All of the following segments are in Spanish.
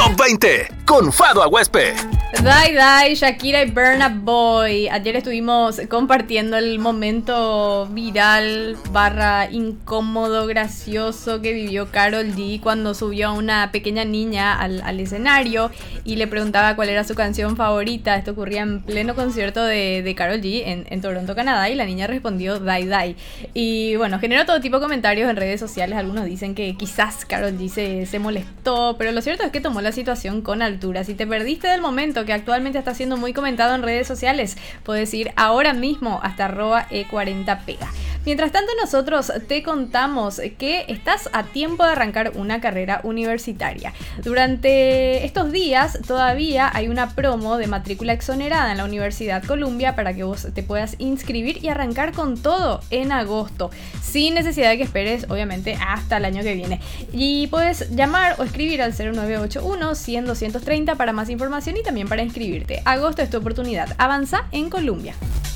Top 20 con Fado Aguespe. Dai, Shakira y Burna Boy. Ayer estuvimos compartiendo el momento viral / incómodo, gracioso que vivió Karol G cuando subió a una pequeña niña al escenario y le preguntaba cuál era su canción favorita. Esto ocurría en pleno concierto de Karol G en Toronto, Canadá, y la niña respondió Dai. Y bueno, generó todo tipo de comentarios en redes sociales. Algunos dicen que quizás Karol G se molestó, pero lo cierto es que tomó la situación con altura. Si te perdiste del momento que actualmente está siendo muy comentado en redes sociales, puedes ir ahora mismo hasta @e40pega. Mientras tanto, nosotros te contamos que estás a tiempo de arrancar una carrera universitaria. Durante estos días todavía hay una promo de matrícula exonerada en la Universidad Columbia para que vos te puedas inscribir y arrancar con todo en agosto, sin necesidad de que esperes, obviamente, hasta el año que viene. Y puedes llamar o escribir al 0981 100 230 para más información y también para inscribirte. Agosto es tu oportunidad. Avanza en Columbia.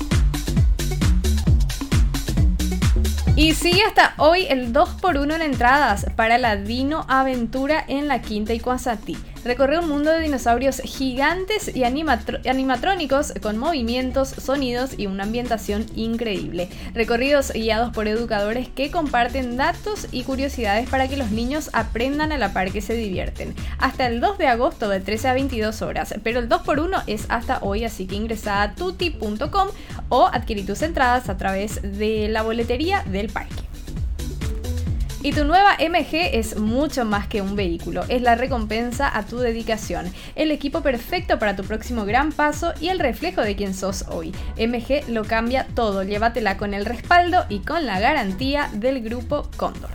Y sigue hasta hoy el 2x1 en entradas para la Dino Aventura en la Quinta Icuazatí. Recorre un mundo de dinosaurios gigantes y animatrónicos con movimientos, sonidos y una ambientación increíble. Recorridos guiados por educadores que comparten datos y curiosidades para que los niños aprendan a la par que se divierten. Hasta el 2 de agosto de 13 a 22 horas, pero el 2x1 es hasta hoy, así que ingresa a tuti.com o adquirí tus entradas a través de la boletería del parque. Y tu nueva MG es mucho más que un vehículo, es la recompensa a tu dedicación, el equipo perfecto para tu próximo gran paso y el reflejo de quién sos hoy. MG lo cambia todo, llévatela con el respaldo y con la garantía del Grupo Cóndor.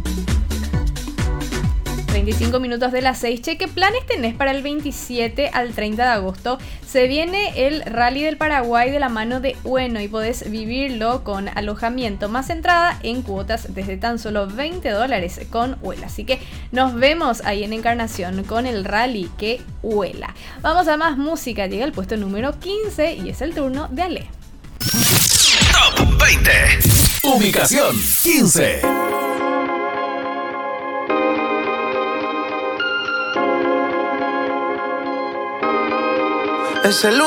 25 minutos de las 6. Che, ¿qué planes tenés para el 27 al 30 de agosto? Se viene el Rally del Paraguay de la mano de Ueno y podés vivirlo con alojamiento más entrada en cuotas desde tan solo $20 con Huela. Así que nos vemos ahí en Encarnación con el Rally que huela. Vamos a más música. Llega el puesto número 15 y es el turno de Ale. Top 20. Ubicación 15. Es el